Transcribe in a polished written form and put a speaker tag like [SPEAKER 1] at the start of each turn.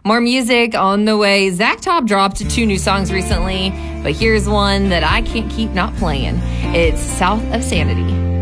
[SPEAKER 1] More music on the way. Zach Top dropped 2 new songs recently, but here's one that I can't keep not playing. It's South of Sanity.